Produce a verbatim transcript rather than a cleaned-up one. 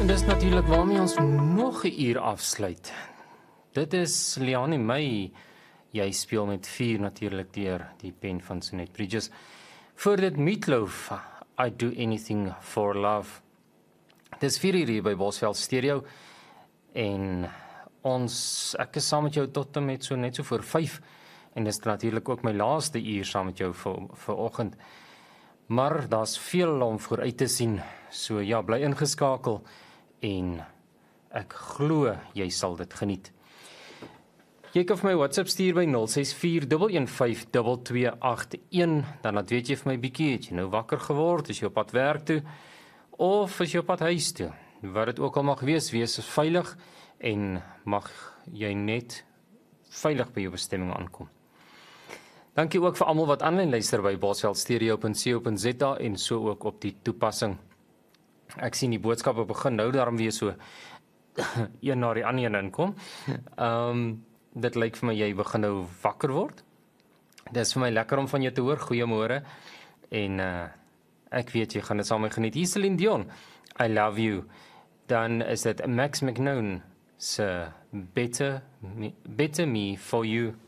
En dis natuurlik waarmee ons nog 'n uur afsluit. Dit is Liane May. Jy speel met vier natuurlik deur die pen van Sonnet Bridges. Voor dit Meatloaf, I Do Anything for Love. Dis vier uur hier by Bosveld Stereo. En ons, ek is saam met jou tot en met so net so voor vyf. En dis natuurlik ook my laaste uur saam met jou vir, vir oggend. Maar daar's veel om vooruit te sien. So ja, bly ingeskakel en ek glo jy sal dit geniet. Jy kan vir my WhatsApp stuur by nul ses vier een een vyf twee twee agt een, dan laat weet jy vir my bietjie, het jy nou wakker geword, is jy op pad werk toe, of is jy op pad huis toe. Wat dit ook al mag wees, wees veilig en mag jy net veilig by jou bestemming aankom. Dankie ook vir almal wat aanlyn luister by bosveld stereo punt co punt za en so ook op die toepassing. Ek sien die boodskappe begin nou daarom weer so een na die ander inkom. Ehm um, dit lyk vir my jy begin nou wakker word. Dit is vir my lekker om van jou te hoor. Goeiemôre. En uh, ek weet jy gaan dit saam met my geniet. Hier is Celine Dion, I Love You. Dan is dit Max McNone se Better Me, Better Me For You.